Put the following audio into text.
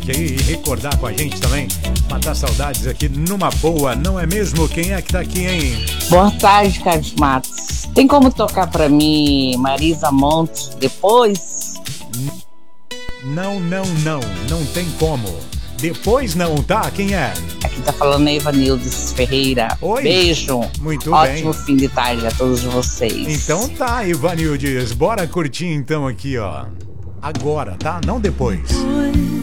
feedback aí e recordar com a gente também. Matar saudades aqui numa boa, não é mesmo? Quem é que tá aqui, hein? Boa tarde, Carlos Matos. Tem como tocar pra mim Marisa Monte depois? Não tem como. Depois não, tá? Quem é? Aqui tá falando a Evanildes Ferreira. Oi. Beijo. Muito Ótimo bem. fim de tarde a todos vocês. Então tá, Ivanildes. Bora curtir então aqui, ó. Agora, tá? Não depois.